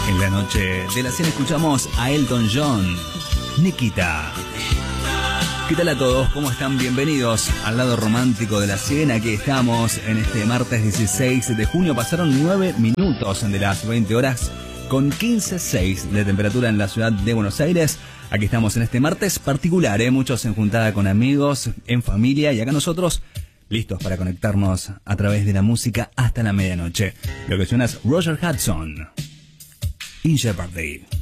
En la noche de la cena escuchamos a Elton John, Nikita. ¿Qué tal a todos? ¿Cómo están? Bienvenidos al lado romántico de la cena. Aquí estamos en este martes 16 de junio. Pasaron 9 minutos de las 20 horas con 15,6 de temperatura en la ciudad de Buenos Aires. Aquí estamos en este martes particular, muchos en juntada con amigos, en familia, y acá nosotros listos para conectarnos a través de la música hasta la medianoche. Lo que suena es Roger Hudson, In Jeopardy.